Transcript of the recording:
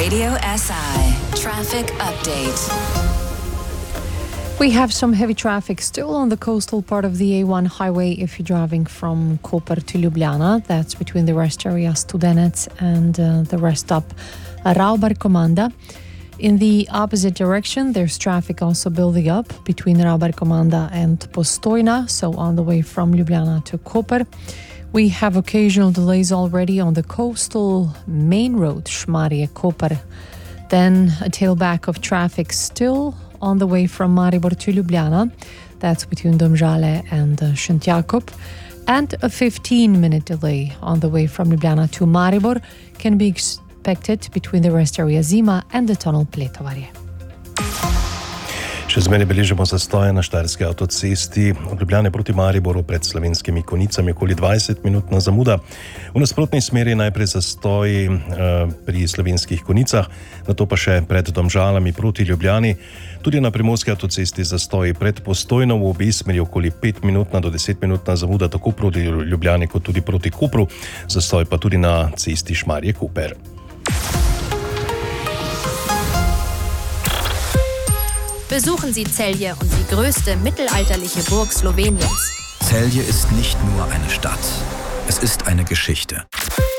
Radio SI Traffic Update. We have some heavy traffic still on the coastal part of the A1 highway if you're driving from Koper to Ljubljana. That's between the rest area Studenec and the rest stop Raubar-Komanda. In the opposite direction, there's traffic also building up between Raubar-Komanda and Postojna, so on the way from Ljubljana to Koper. We have occasional delays already on the coastal main road, Šmarje-Koper. Then a tailback of traffic still on the way from Maribor to Ljubljana. That's between Domžale and Šentjakov. And a 15-minute delay on the way from Ljubljana to Maribor can be expected between the rest area Zima and the tunnel Pletovarje. Še zmeraj beležimo zastoje na štajerski avtocesti od Ljubljane proti Mariboru pred Slovenskimi Konjicami, okoli 20-minutna zamuda. V nasprotni smeri najprej zastoji pri Slovenskih Konjicah, nato pa še pred Domžalami proti Ljubljani. Tudi na primorski avtocesti zastoji pred Postojno v obe smeri okoli 5-minutna do 10-minutna zamuda, tako proti Ljubljani kot tudi proti Kopru. Zastoj pa tudi na cesti Šmarje-Koper. Besuchen Sie Celje und die größte mittelalterliche Burg Sloweniens. Celje ist nicht nur eine Stadt, es ist eine Geschichte.